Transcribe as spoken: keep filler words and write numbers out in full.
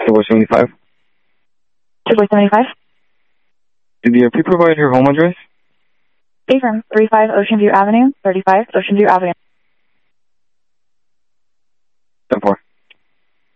four seventy-five. two four seventy-five. Did the P provide her home address? Affirm, thirty-five Ocean View Avenue, thirty-five Ocean View Avenue. ten four.